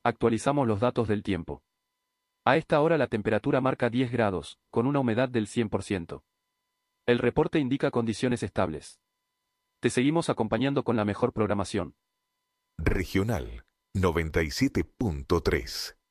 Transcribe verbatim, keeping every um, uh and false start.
Actualizamos los datos del tiempo. A esta hora la temperatura marca diez grados, con una humedad del cien por ciento. El reporte indica condiciones estables. Te seguimos acompañando con la mejor programación. Regional noventa y siete punto tres.